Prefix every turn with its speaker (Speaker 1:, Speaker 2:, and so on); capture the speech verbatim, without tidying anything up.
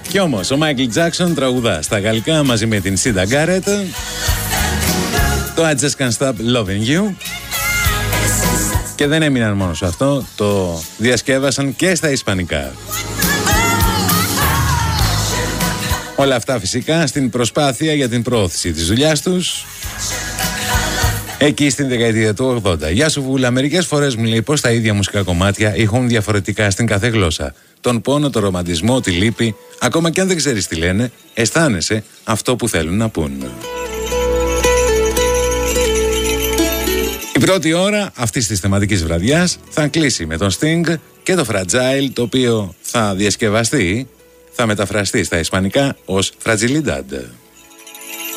Speaker 1: Κι όμως ο Μάικλ Τζάκσον τραγουδά στα γαλλικά μαζί με την Σίντα Γκάρετ το I Just Can't Stop Loving You. Και δεν έμειναν μόνο σε αυτό, το διασκεύασαν και στα ισπανικά. Όλα αυτά φυσικά στην προσπάθεια για την προώθηση της δουλειάς τους εκεί στην δεκαετία του ογδόντα. Γεια σου Βούλα, μερικές φορές μου λέει πως τα ίδια μουσικά κομμάτια ηχούν διαφορετικά στην κάθε γλώσσα. Τον πόνο, τον ρομαντισμό, τη λύπη, ακόμα και αν δεν ξέρεις τι λένε, αισθάνεσαι αυτό που θέλουν να πούν. Η πρώτη ώρα αυτής της θεματικής βραδιάς θα κλείσει με τον Sting και το Fragile, το οποίο θα διασκευαστεί, θα μεταφραστεί στα ισπανικά ως Fragilidad.